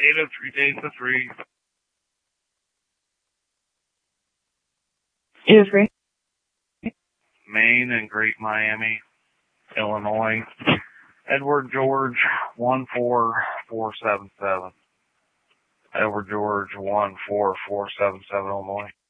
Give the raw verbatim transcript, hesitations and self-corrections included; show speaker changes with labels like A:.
A: eight oh three Data three.
B: eight oh three.
A: Maine and Great Miami, Illinois. Edward George one four four seven seven. Edward George one four four seven seven, Illinois.